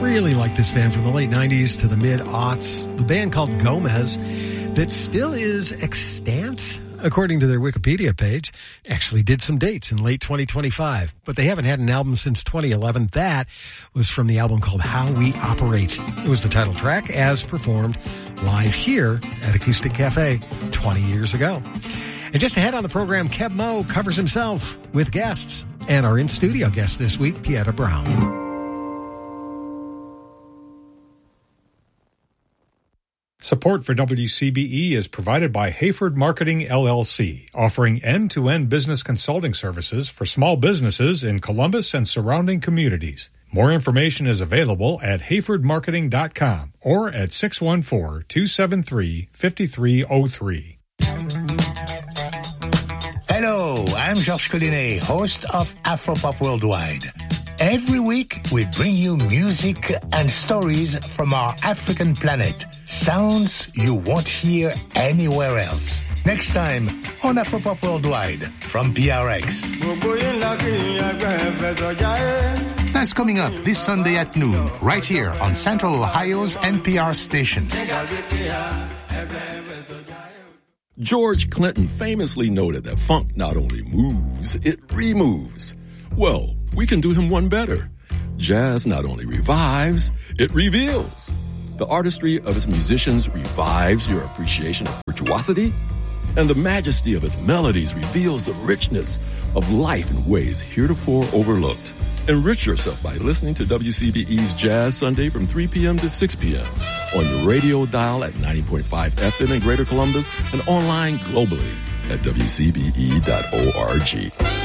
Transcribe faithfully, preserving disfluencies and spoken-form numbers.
Really like this band from the late nineties to the mid-aughts. The band called Gomez that still is extant, according to their Wikipedia page. Actually did some dates in late twenty twenty-five, but they haven't had an album since twenty eleven. That was from the album called How We Operate. It was the title track as performed live here at Acoustic Cafe twenty years ago. And just ahead on the program, Keb Mo covers himself with guests, and our in-studio guest this week, Pieta Brown. Support for W C B E is provided by Hayford Marketing, L L C, offering end-to-end business consulting services for small businesses in Columbus and surrounding communities. More information is available at hayford marketing dot com or at six one four, two seven three, five three zero three. Hello, I'm Georges Collinet, host of Afropop Worldwide. Every week, we bring you music and stories from our African planet. Sounds you won't hear anywhere else. Next time on Afropop Worldwide from P R X. That's coming up this Sunday at noon, right here on Central Ohio's N P R station. George Clinton famously noted that funk not only moves, it removes. Well, we can do him one better. Jazz not only revives, it reveals. The artistry of its musicians revives your appreciation of virtuosity, and the majesty of its melodies reveals the richness of life in ways heretofore overlooked. Enrich yourself by listening to W C B E's Jazz Sunday from three p.m. to six p.m. on your radio dial at ninety point five F M in Greater Columbus and online globally at W C B E dot org.